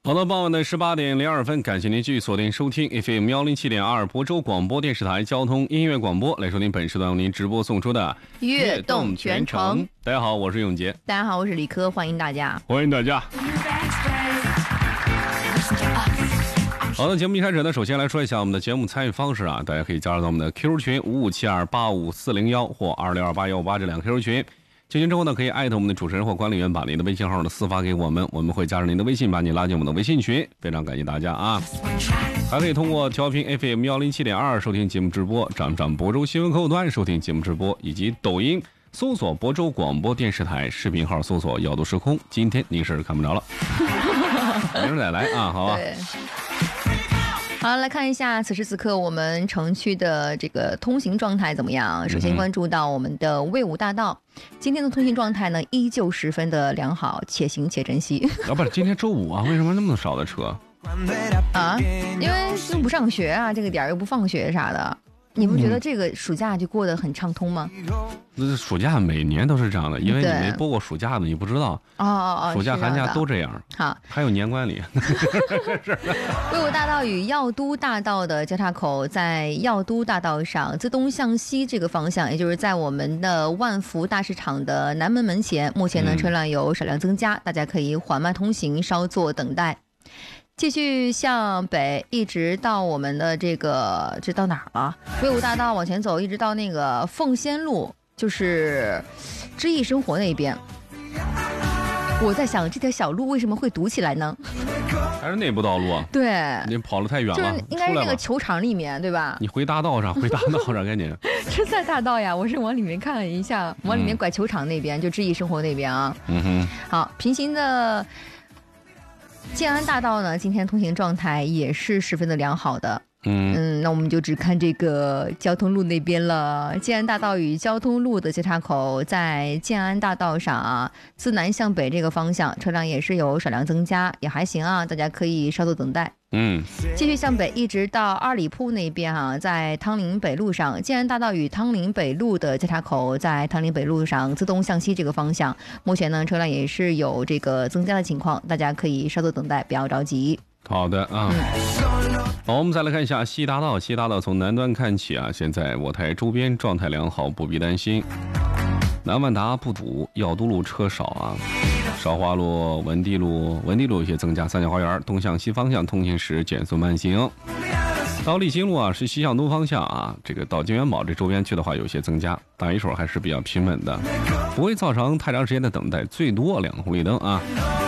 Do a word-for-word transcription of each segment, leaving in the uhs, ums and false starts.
好的，傍晚的十八点零二分，感谢您继续锁定收听 F M 幺零七点二亳州广播电视台交通音乐广播，来收听本时段为您直播送出的悦动全程。 大家好，我是永杰。 大家好，我是李科，欢迎大家， 欢迎大家。好的，节目一开始呢，首先来说一下我们的节目参与方式啊，大家可以加入到我们的 Q Q 群五五七二八五四零一或二六二八一八这两个 Q Q 群。进群之后呢，可以艾特我们的主持人或管理员，把您的微信号呢私发给我们，我们会加上您的微信，把你拉进我们的微信群。非常感谢大家啊！还可以通过调频 F M 幺零七点二收听节目直播，掌掌亳州新闻客户端收听节目直播，以及抖音搜索亳州广播电视台，视频号搜索“耀都时空”。今天您是看不着了，明儿再来啊，好吧？ 对。好，来看一下此时此刻我们城区的这个通行状态怎么样。首先关注到我们的魏武大道，今天的通行状态呢依旧十分的良好，且行且珍惜。 啊，不是，今天周五啊，为什么那么少的车啊？因为又不上学啊，这个点儿又不放学啥的。你不觉得这个暑假就过得很畅通吗？ 那暑假每年都是这样的，因为你没播过暑假的，你不知道。 哦哦哦， 暑假寒假都这样。 好， 还有年关里。 魏武大道与耀都大道的交叉口，在耀都大道上自东向西这个方向，也就是在我们的万福大市场的南门门前，目前呢车辆有少量增加，嗯、大家可以缓慢通行，稍作等待。继续向北，一直到我们的这个，这到哪儿了？魏武大道往前走，一直到那个凤仙路，就是知益生活那边。我在想，这条小路为什么会堵起来呢？ 还是内部道路啊？ 对， 你跑得太远了， 就是应该是那个球场里面，对吧？ 你回大道上，回大道上，赶紧。 是在大道呀，我是往里面看了一下，往里面拐球场那边，嗯、就知益生活那边啊。 嗯哼。 好，平行的。建安大道呢，今天通行状态也是十分的良好的。嗯嗯，那我们就只看这个交通路那边了。建安大道与交通路的交叉口，在建安大道上啊，自南向北这个方向，车辆也是有少量增加，也还行啊，大家可以稍作等待。 嗯， 继续向北，一直到二里铺那边啊，在汤林北路上，建安大道与汤林北路的交叉口，在汤林北路上自东向西这个方向，目前呢车辆也是有这个增加的情况，大家可以稍作等待，不要着急。 好的啊，嗯、好，我们再来看一下西大道。西大道从南端看起啊，现在我台周边状态良好，不必担心。南万达不堵，耀都路车少啊。韶华路、文地路、文地路有些增加。三角花园东向西方向通行时减速慢行。到立新路啊，是西向东方向啊，这个到金元宝这周边去的话有些增加，大一手还是比较平稳的，不会造成太长时间的等待，最多两个红绿灯啊。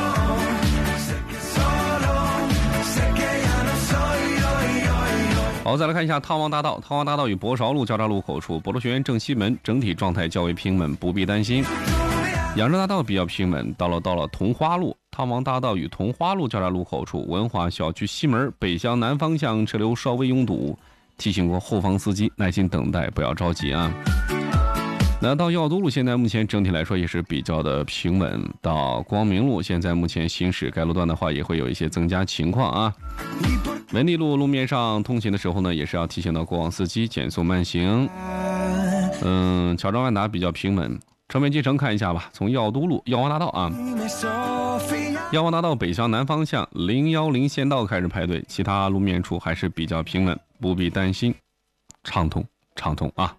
好，再来看一下汤王大道。汤王大道与博韶路交叉路口处，博州学院正西门整体状态较为平稳，不必担心。养正大道比较平稳，到了到了桐花路。汤王大道与桐花路交叉路口处，文华小区西门北向南方向车流稍微拥堵，提醒过后方司机耐心等待，不要着急啊。那到耀都路现在目前整体来说也是比较的平稳，到光明路现在目前行驶该路段的话也会有一些增加情况啊。文地路路面上通行的时候呢，也是要提醒到过往司机减速慢行。嗯，乔庄万达比较平稳。车面进程看一下吧，从耀都路耀华大道啊，耀华大道北向南方向零一零县道开始排队，其他路面处还是比较平稳，不必担心，畅通畅通啊。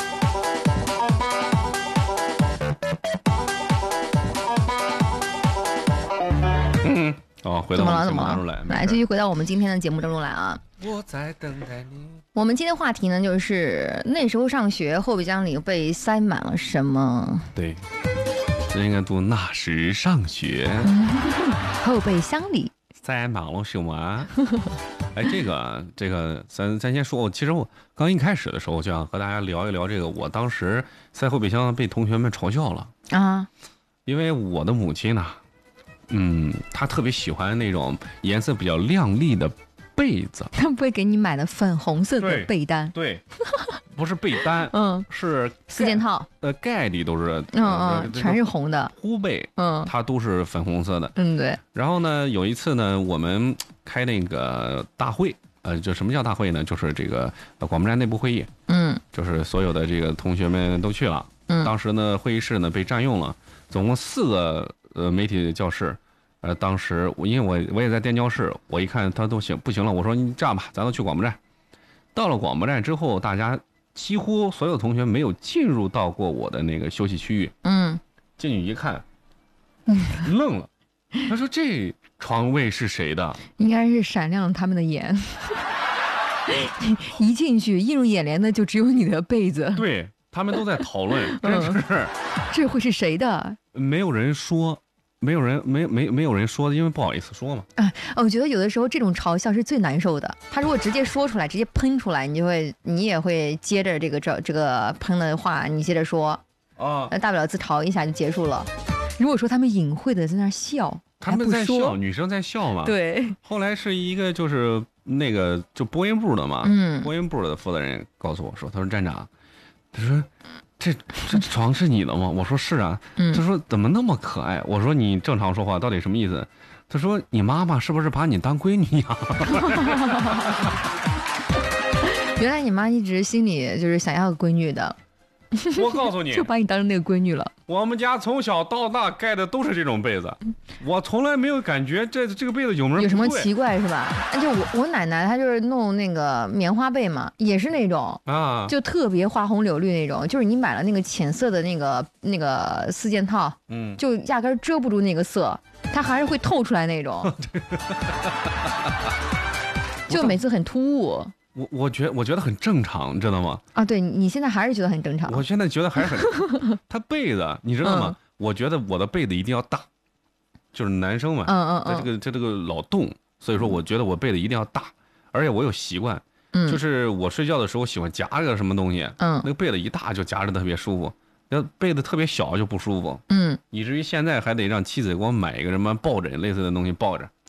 嗯，哦，回到我们节目当中来， 来继续回到我们今天的节目当中来啊。 我在等待你。 我们今天话题呢，就是那时候上学后备箱里被塞满了什么？ 对，这应该读那时上学， 后备箱里塞满了什么？哎，这个这个，咱咱先说，其实我刚一开始的时候就想和大家聊一聊这个，我当时塞后备箱被同学们嘲笑了啊， 因为我的母亲呢，嗯，她特别喜欢那种颜色比较亮丽的被子。 她不会给你买的粉红色的被单？ 对，对不是被单， 嗯， 是四件套， 呃，盖里都是， 嗯嗯，全是红的， 呼被， 嗯， 它都是粉红色的， 嗯，对。 然后呢，有一次呢，我们开那个大会，呃，就什么叫大会呢？就是这个广播站内部会议， 嗯， 就是所有的这个同学们都去了，嗯，当时呢，会议室呢被占用了，总共四个呃媒体教室， 呃，当时我因为我我也在电教室，我一看他都行不行了，我说你这样吧，咱都去广播站。到了广播站之后，大家几乎所有同学没有进入到过我的那个休息区域。 嗯， 进去一看，愣了。他说：“这床位是谁的？” 应该是闪亮了他们的眼。一进去，映入眼帘的就只有你的被子。 对，他们都在讨论，真是、嗯、 这会是谁的？ 没有人说。没有人没没没有人说的，因为不好意思说嘛。 啊，我觉得有的时候这种嘲笑是最难受的。他如果直接说出来，直接喷出来，你就会，你也会接着这个这这个喷的话，你接着说啊，那大不了自嘲一下就结束了。如果说他们隐晦的在那笑， 他们在笑，女生在笑嘛。 对。 后来是一个就是那个就播音部的嘛，嗯，播音部的负责人告诉我说，他说站长，他说。这这床是你的吗？我说是啊。嗯、他说怎么那么可爱？我说你正常说话到底什么意思？他说你妈妈是不是把你当闺女养？ 原来你妈一直心里就是想要个闺女的。 我告诉你， 就把你当成那个闺女了。 我们家从小到大盖的都是这种被子，我从来没有感觉这这个被子有没有有什么奇怪是吧？而且我我奶奶她就是弄那个棉花被嘛，也是那种啊，就特别花红柳绿那种，就是你买了那个浅色的那个那个四件套，嗯，就压根遮不住那个色，它还是会透出来那种，就每次很突兀。 我我觉我觉得很正常，你知道吗？ 啊，对，你现在还是觉得很正常。 我现在觉得还是很，他被子你知道吗？嗯、我觉得我的被子一定要大，就是男生嘛，嗯嗯嗯，在这个在这个老冻，所以说我觉得我被子一定要大，而且我有习惯，嗯，就是我睡觉的时候喜欢夹个什么东西，嗯，那个被子一大就夹着特别舒服，那被子特别小就不舒服，嗯，以至于现在还得让妻子给我买一个什么抱枕类似的东西抱着。